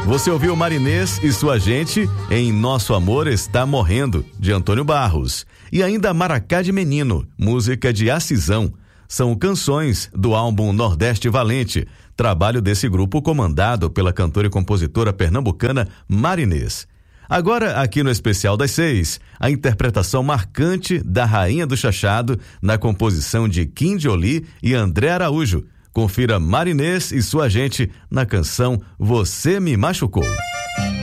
Você ouviu Marinês e Sua Gente em Nosso Amor Está Morrendo, de Antônio Barros. E ainda Maracá de Menino, música de Acisão. São canções do álbum Nordeste Valente, trabalho desse grupo comandado pela cantora e compositora pernambucana Marinês. Agora, aqui no Especial das 6, a interpretação marcante da Rainha do Chachado na composição de Kim Jolie e André Araújo. Confira Marinês e Sua Gente na canção Você Me Machucou.